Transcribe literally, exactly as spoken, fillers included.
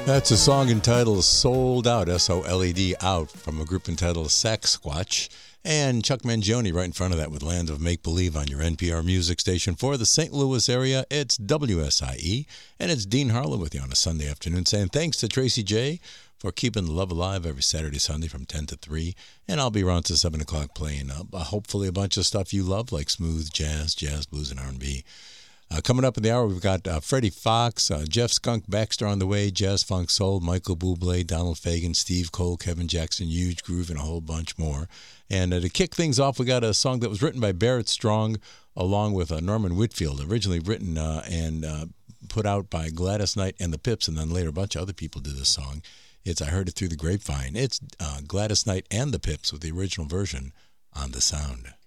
That's a song entitled Sold Out, S O L E D, Out, from a group entitled Sasquatch. And Chuck Mangione right in front of that with Land of Make Believe on your N P R music station for the Saint Louis area. It's W S I E, and it's Dean Harlan with you on a Sunday afternoon saying thanks to Tracy J for keeping the love alive every Saturday, Sunday from ten to three. And I'll be around to seven o'clock playing uh, hopefully a bunch of stuff you love, like smooth jazz, jazz, blues, and R and B. Uh, coming up in the hour, we've got uh, Freddie Fox, uh, Jeff Skunk Baxter on the way, Jazz Funk Soul, Michael Bublé, Donald Fagen, Steve Cole, Kevin Jackson, Huge Groove, and a whole bunch more. And uh, to kick things off, we got a song that was written by Barrett Strong along with uh, Norman Whitfield, originally written uh, and uh, put out by Gladys Knight and the Pips, and then later a bunch of other people did this song. It's I Heard It Through the Grapevine. It's uh, Gladys Knight and the Pips with the original version on The Sound.